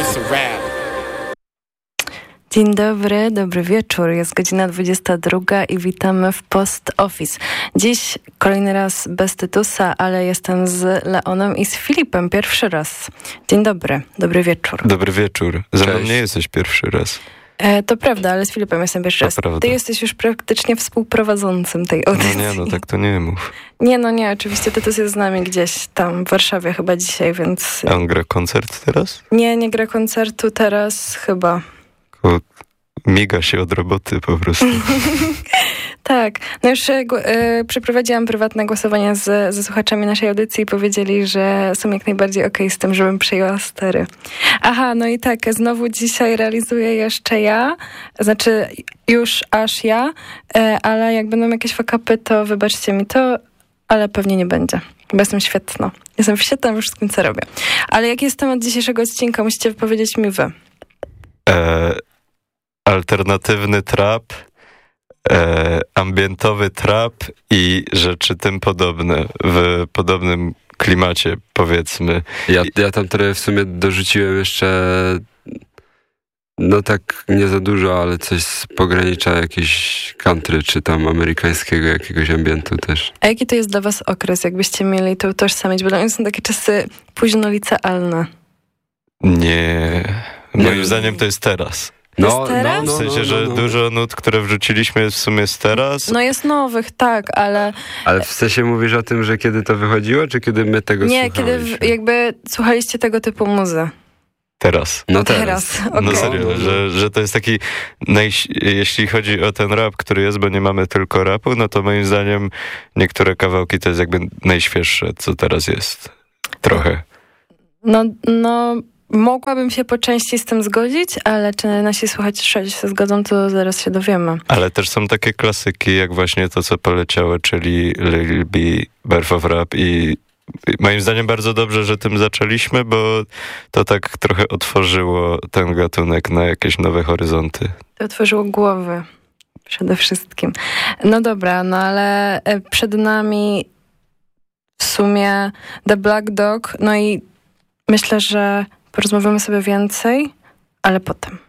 It's a wrap. Dzień dobry, dobry wieczór. Jest godzina 22 i witamy w Post Office. Dziś kolejny raz bez Tytusa, ale jestem z Leonem i z Filipem pierwszy raz. Dzień dobry, dobry wieczór. Dobry wieczór. Ze mną nie jesteś pierwszy raz. To prawda, ale z Filipem jestem pierwszy raz. Prawda. Ty jesteś już praktycznie współprowadzącym tej audycji. No tak to nie mów. Nie, oczywiście Tytus jest z nami gdzieś tam w Warszawie chyba dzisiaj, więc... A on gra koncert teraz? Nie gra koncertu teraz chyba. Miga się od roboty po prostu. Tak. No już przeprowadziłam prywatne głosowanie ze słuchaczami naszej audycji i powiedzieli, że są jak najbardziej okej z tym, żebym przejęła stery. Aha, no i tak, znowu dzisiaj realizuję jeszcze ja, znaczy już aż ja, ale jak będą jakieś fuck-upy, to wybaczcie mi to, ale pewnie nie będzie, bo jestem świetna. Jestem świetna we wszystkim, co robię. Ale jaki jest temat dzisiejszego odcinka, musicie powiedzieć mi wy. Alternatywny trap, ambientowy trap i rzeczy tym podobne, w podobnym klimacie, powiedzmy. Ja tam trochę w sumie dorzuciłem jeszcze, no tak nie za dużo, ale coś z pogranicza jakieś country, czy tam amerykańskiego jakiegoś ambientu też. A jaki to jest dla was okres, jakbyście mieli to utożsamić? Bo dla mnie są takie czasy późno-licealne. Nie. Moim zdaniem to jest teraz. W sensie, że dużo nut, które wrzuciliśmy jest w sumie z teraz. No jest nowych, tak, ale... Ale w sensie mówisz o tym, że kiedy to wychodziło, czy kiedy my tego słuchaliśmy? Nie, kiedy jakby słuchaliście tego typu muzy. Teraz. No teraz. Okay. No serio, że to jest taki, jeśli chodzi o ten rap, który jest, bo nie mamy tylko rapu, no to moim zdaniem niektóre kawałki to jest jakby najświeższe, co teraz jest. Trochę. No mogłabym się po części z tym zgodzić, ale czy nasi słuchacze się zgodzą, to zaraz się dowiemy. Ale też są takie klasyki, jak właśnie to, co poleciało, czyli Lil B, Birth of Rap i moim zdaniem bardzo dobrze, że tym zaczęliśmy, bo to tak trochę otworzyło ten gatunek na jakieś nowe horyzonty. To otworzyło głowy przede wszystkim. No dobra, no ale przed nami w sumie The Black Dog, no i myślę, że porozmawiamy sobie więcej, ale potem.